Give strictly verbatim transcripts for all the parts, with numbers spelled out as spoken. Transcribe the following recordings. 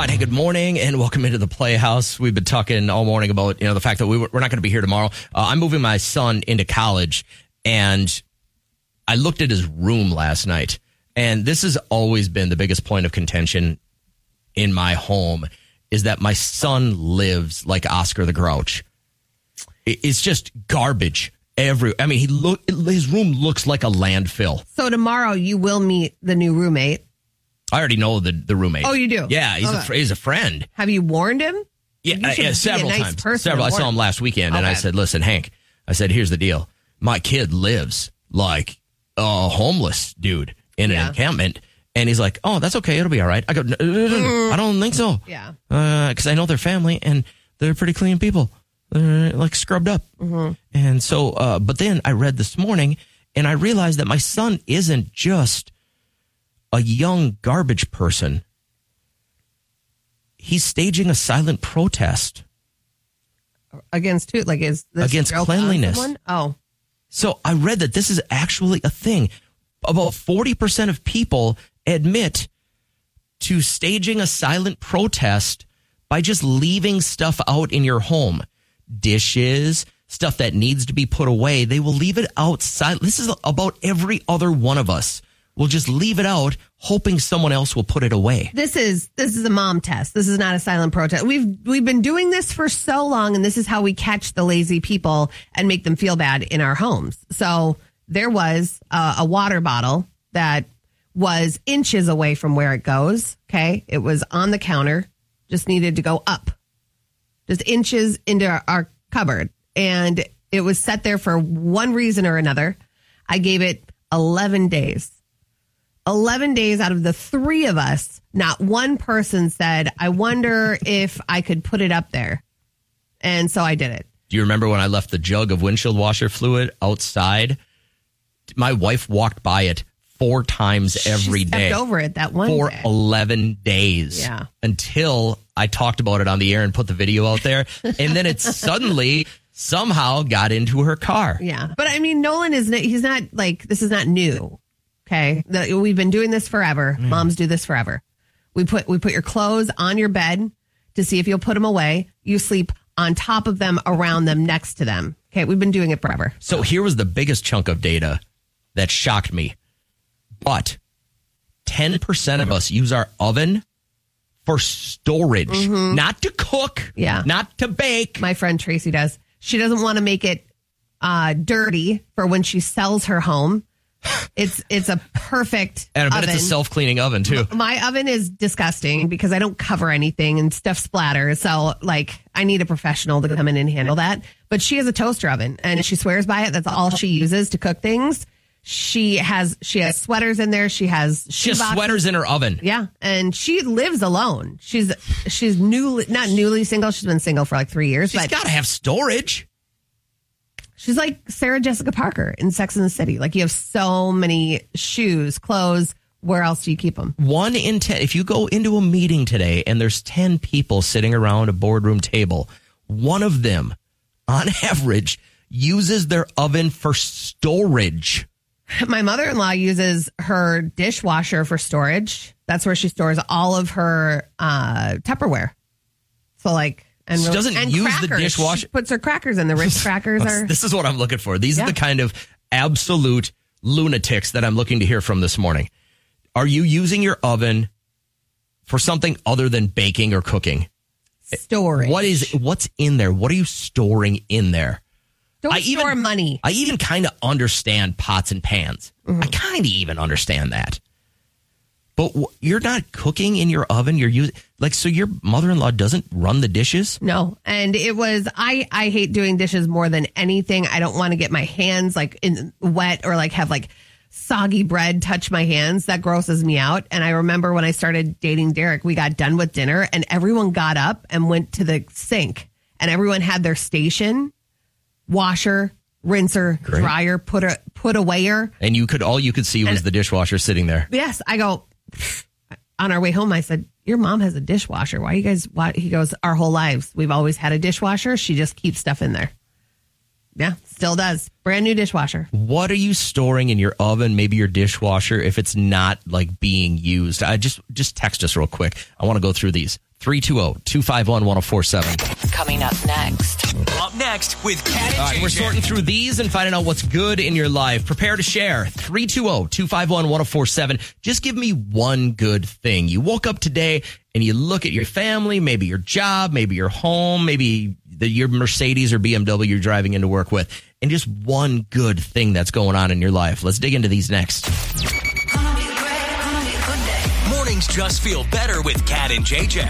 right, hey, good morning, and welcome into the Playhouse. We've been talking all morning about, you know, the fact that we were, we're not going to be here tomorrow. Uh, I'm moving my son into college, and I looked at his room last night, and this has always been the biggest point of contention in my home, is that my son lives like Oscar the Grouch. It's just garbage every. I mean, he look his room looks like a landfill. So tomorrow you will meet the new roommate. I already know the, the roommate. Oh, you do? Yeah, he's okay. a he's a friend. Have you warned him? Yeah, you yeah, several nice times. person Several. I saw him last weekend, okay. and I said, "Listen, Hank," I said, "Here's the deal. My kid lives like a homeless dude in an yeah. encampment." And he's like, "Oh, that's okay. It'll be all right." I go, no, no, no, no. "I don't think so." Yeah. Because uh, I know their family, and they're pretty clean people. They're like scrubbed up. Mm-hmm. And so, uh, but then I read this morning, and I realized that my son isn't just a young garbage person. He's staging a silent protest. Against who? Like, is this against cleanliness? Oh. So I read that this is actually a thing. About forty percent of people admit to staging a silent protest by just leaving stuff out in your home. Dishes, stuff that needs to be put away. They will leave it outside. This is about every other one of us. We'll just leave it out, hoping someone else will put it away. This is this is a mom test. This is not a silent protest. We've we've been doing this for so long, and this is how we catch the lazy people and make them feel bad in our homes. So there was a, a water bottle that was inches away from where it goes. Okay, it was on the counter, just needed to go up, just inches into our, our cupboard, and it was set there for one reason or another. I gave it eleven days. eleven days out of the three of us, not one person said, "I wonder if I could put it up there." And so I did it. Do you remember when I left the jug of windshield washer fluid outside? My wife walked by it four times every she day. Stepped over it that one for day. eleven days. Yeah. Until I talked about it on the air and put the video out there. And then it suddenly somehow got into her car. Yeah. But I mean, Nolan is, he's not like, this is not new. Okay. The, we've been doing this forever. Mm. Moms do this forever. We put, we put your clothes on your bed to see if you'll put them away. You sleep on top of them, around them, next to them. Okay. We've been doing it forever. So here was the biggest chunk of data that shocked me. But ten percent of us use our oven for storage, mm-hmm. not to cook, yeah. not to bake. My friend Tracy does. She doesn't want to make it uh, dirty for when she sells her home. It's it's a perfect And I bet oven. it's a self-cleaning oven, too. My oven is disgusting because I don't cover anything and stuff splatters. So, like, I need a professional to come in and handle that. But she has a toaster oven, and she swears by it. That's all she uses to cook things. She has she has sweaters in there. She has she has sweaters in her oven. Yeah, and she lives alone. She's she's newly not newly single. She's been single for like three years. She's got to have storage. She's like Sarah Jessica Parker in Sex and the City. Like, you have so many shoes, clothes. Where else do you keep them? One in ten. If you go into a meeting today and there's ten people sitting around a boardroom table, one of them, on average, uses their oven for storage. My mother-in-law uses her dishwasher for storage. That's where she stores all of her uh, Tupperware. So, like, and she doesn't and use crackers. the dishwasher. She puts her crackers in. The Ritz crackers are. This is what I'm looking for. These yeah. are the kind of absolute lunatics that I'm looking to hear from this morning. Are you using your oven for something other than baking or cooking? Storage. What is what's in there? What are you storing in there? Don't I store even, money. I even kind of understand pots and pans. Mm-hmm. I kind of even understand that. But w- you're not cooking in your oven. You're using, like, so your mother-in-law doesn't run the dishes? No. And it was, I, I hate doing dishes more than anything. I don't want to get my hands like in wet or like have like soggy bread touch my hands. That grosses me out. And I remember when I started dating Derek, we got done with dinner and everyone got up and went to the sink and everyone had their station. Washer, rinser, Great. dryer, put a put awayer. And you could all you could see was and, the dishwasher sitting there. Yes. I go, on our way home, I said, your mom has a dishwasher. Why you guys, why? He goes, our whole lives, we've always had a dishwasher. She just keeps stuff in there. Yeah, still does. Brand new dishwasher. What are you storing in your oven, maybe your dishwasher, if it's not like being used? I just, just text us real quick. I want to go through these. three two zero, two five one, one zero four seven. Coming up next. Up next with Cat and All right, J J. we're sorting through these and finding out what's good in your life. Prepare to share. three two zero, two five one, one zero four seven. Just give me one good thing. You woke up today and you look at your family, maybe your job, maybe your home, maybe the, your Mercedes or B M W you're driving into work with, and just one good thing that's going on in your life. Let's dig into these next. Mornings just feel better with Cat and J J.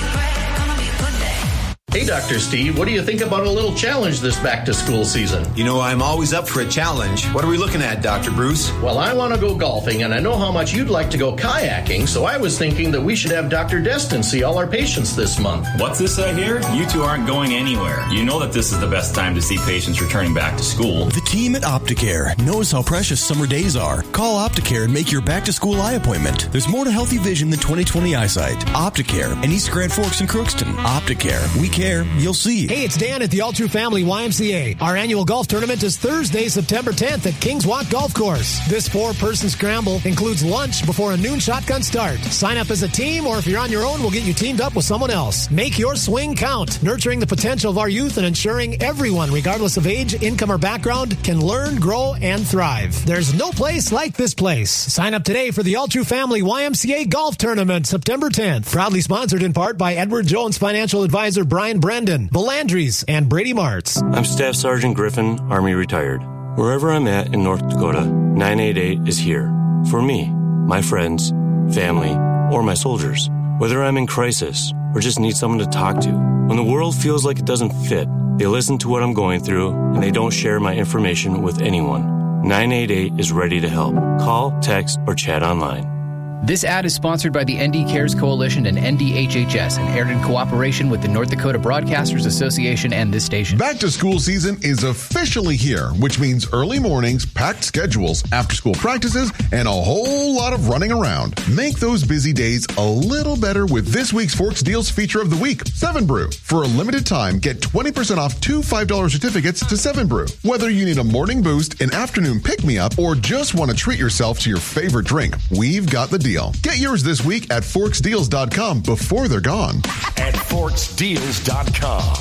Hey, Doctor Steve, what do you think about a little challenge this back-to-school season? You know, I'm always up for a challenge. What are we looking at, Doctor Bruce? Well, I want to go golfing, and I know how much you'd like to go kayaking, so I was thinking that we should have Doctor Destin see all our patients this month. What's this I hear? You two aren't going anywhere. You know that this is the best time to see patients returning back to school. The team at Opticare knows how precious summer days are. Call Opticare and make your back-to-school eye appointment. There's more to healthy vision than twenty twenty eyesight. Opticare in East Grand Forks and Crookston. Opticare. We care. You'll see. Hey, it's Dan at the All True Family Y M C A. Our annual golf tournament is Thursday, September tenth at Kings Walk Golf Course. This four-person scramble includes lunch before a noon shotgun start. Sign up as a team, or if you're on your own, we'll get you teamed up with someone else. Make your swing count, nurturing the potential of our youth and ensuring everyone, regardless of age, income, or background, can learn, grow, and thrive. There's no place like this place. Sign up today for the All True Family Y M C A Golf Tournament, September tenth. Proudly sponsored in part by Edward Jones Financial Advisor Brian Brendan, the Landrys, and Brady Martz. I'm Staff Sergeant Griffin, Army retired. Wherever I'm at in North Dakota, nine eight eight is here. For me, my friends, family, or my soldiers. Whether I'm in crisis or just need someone to talk to. When the world feels like it doesn't fit, they listen to what I'm going through and they don't share my information with anyone. nine eight eight is ready to help. Call, text, or chat online. This ad is sponsored by the N D Cares Coalition and N D H H S and aired in cooperation with the North Dakota Broadcasters Association and this station. Back to school season is officially here, which means early mornings, packed schedules, after-school practices, and a whole lot of running around. Make those busy days a little better with this week's Forks Deals feature of the week, Seven Brew. For a limited time, get twenty percent off two five dollar certificates to Seven Brew. Whether you need a morning boost, an afternoon pick-me-up, or just want to treat yourself to your favorite drink, we've got the deal. Get yours this week at forks deals dot com before they're gone. At forks deals dot com.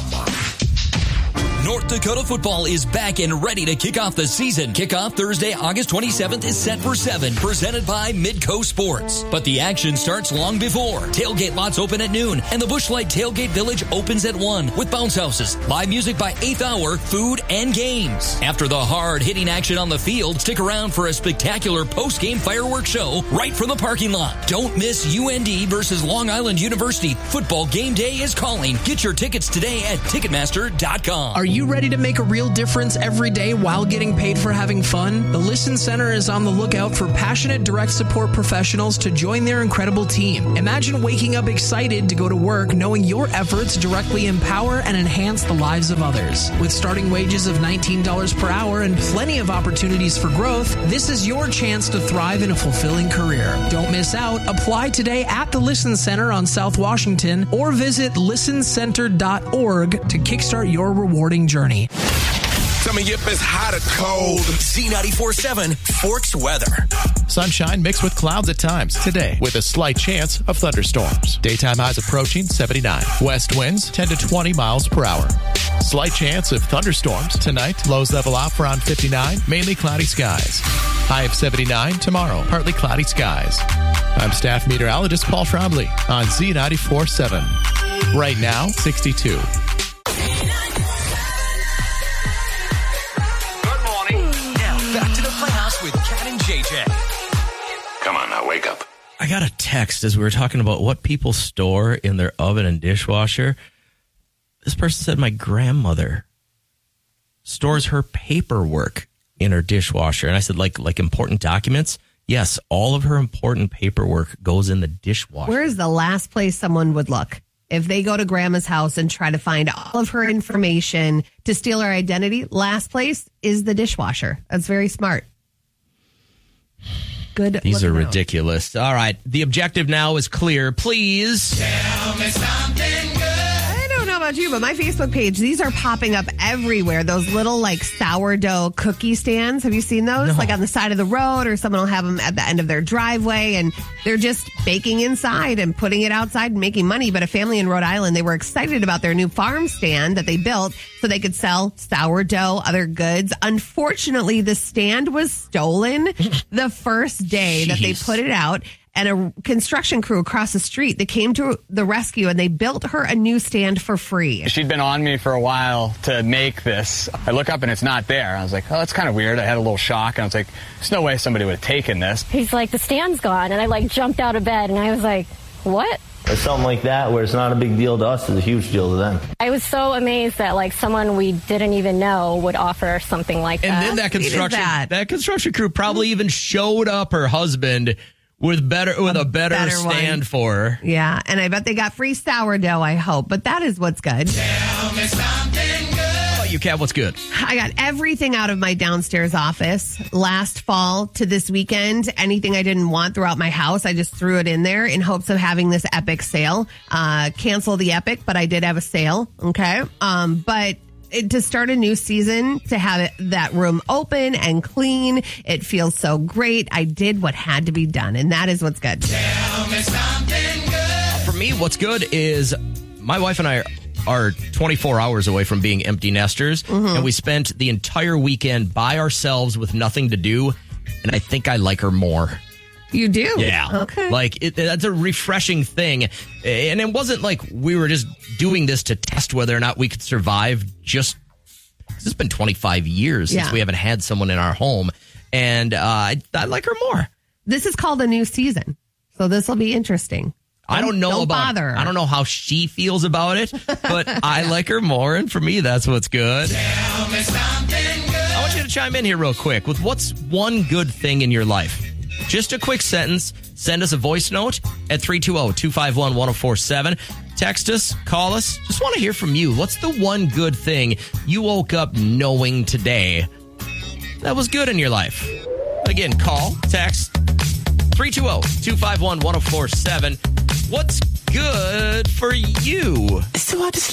North Dakota football is back and ready to kick off the season. Kickoff Thursday, August twenty-seventh is set for seven, presented by Midco Sports. But the action starts long before. Tailgate lots open at noon, and the Busch Light Tailgate Village opens at one with bounce houses, live music by eighth hour, food, and games. After the hard-hitting action on the field, stick around for a spectacular post-game fireworks show right from the parking lot. Don't miss U N D versus Long Island University. Football game day is calling. Get your tickets today at Ticketmaster dot com. Are you ready to make a real difference every day while getting paid for having fun? The Listen Center is on the lookout for passionate direct support professionals to join their incredible team. Imagine waking up excited to go to work knowing your efforts directly empower and enhance the lives of others. With starting wages of nineteen dollars per hour and plenty of opportunities for growth, this is your chance to thrive in a fulfilling career. Don't miss out. Apply today at the Listen Center on South Washington or visit listen center dot org to kickstart your rewarding journey. Tell me if it's hot or cold. Z ninety-four point seven Forks weather. Sunshine mixed with clouds at times today with a slight chance of thunderstorms. Daytime highs approaching seventy-nine. West winds ten to twenty miles per hour. Slight chance of thunderstorms tonight. Lows level off around fifty-nine. Mainly cloudy skies. High of seventy-nine tomorrow. Partly cloudy skies. I'm staff meteorologist Paul Trombley on Z ninety-four point seven. Right now, sixty-two. Back to the Playhouse with Cat and J J. Come on now, wake up. I got a text as we were talking about what people store in their oven and dishwasher. This person said my grandmother stores her paperwork in her dishwasher. And I said, like, like important documents? Yes, all of her important paperwork goes in the dishwasher. Where is the last place someone would look? If they go to grandma's house and try to find all of her information to steal her identity, last place is the dishwasher. That's very smart. Good. These are out. ridiculous. All right. The objective now is clear. Please. Tell me something good. I don't know about you, but my Facebook page, these are popping up everywhere. Those little like sourdough cookie stands. Have you seen those? No. Like on the side of the road, or someone will have them at the end of their driveway, and they're just baking inside and putting it outside and making money. But a family in Rhode Island, they were excited about their new farm stand that they built so they could sell sourdough, other goods. Unfortunately, the stand was stolen the first day that they put it out. And a construction crew across the street, they came to the rescue and they built her a new stand for free. She'd been on me for a while to make this. I look up and it's not there. I was like, oh, that's kind of weird. I had a little shock. And I was like, there's no way somebody would have taken this. He's like, the stand's gone. And I like jumped out of bed and I was like, what? Or something like that where it's not a big deal to us is a huge deal to them. I was so amazed that like someone we didn't even know would offer something like and that. And then that construction that. that construction crew probably even showed up her husband with better with a, a better, better stand one. for her. Yeah, and I bet they got free sourdough, I hope. But that is what's good. Tell me something good. How about you, Kat? What's good? I got everything out of my downstairs office last fall to this weekend. Anything I didn't want throughout my house, I just threw it in there in hopes of having this epic sale. Uh, cancel the epic, but I did have a sale. Okay. Um, but It, to start a new season, to have it, that room open and clean, it feels so great. I did what had to be done, and that is what's good. Tell me something good. For me, what's good is my wife and I are twenty-four hours away from being empty nesters, mm-hmm. and we spent the entire weekend by ourselves with nothing to do, and I think I like her more. You do? Yeah. Okay. Like, it, that's a refreshing thing. And it wasn't like we were just doing this to test whether or not we could survive just because it's been twenty-five years since yeah. we haven't had someone in our home. And uh, I, I like her more. This is called a new season. So this will be interesting. Don't, I don't know don't about bother. I don't know how she feels about it, but I like her more. And for me, that's what's good. Tell me something good. I want you to chime in here real quick with what's one good thing in your life. Just a quick sentence. Send us a voice note at three two zero, two five one, one zero four seven. Text us, call us. Just want to hear from you. What's the one good thing you woke up knowing today that was good in your life? Again, call, text, three two zero, two five one, one zero four seven. What's good for you?